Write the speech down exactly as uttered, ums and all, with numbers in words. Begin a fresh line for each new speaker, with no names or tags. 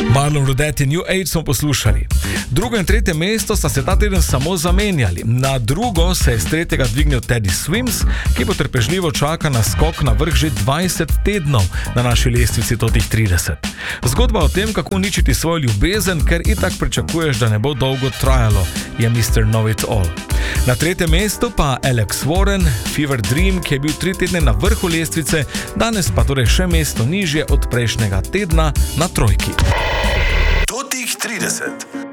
Marlon Rodette in New Age smo poslušali. Drugo in tretje mesto sta se ta teden samo zamenjali. Na drugo se je z tretjega dvignil Teddy Swims, ki potrpežljivo čaka na skok na vrh že dvajset tednov na naši lestvici totih trideset. Zgodba o tem, kako uničiti svojo ljubezen, ker itak pričakuješ, da ne bo dolgo trajalo, je mister Know It All. Na tretjem mestu pa Alex Warren, Fever Dream, ki je bil tri tedne na vrhu lestvice, danes pa torej še mesto nižje od prejšnjega tedna na trojki.
Totih trideset.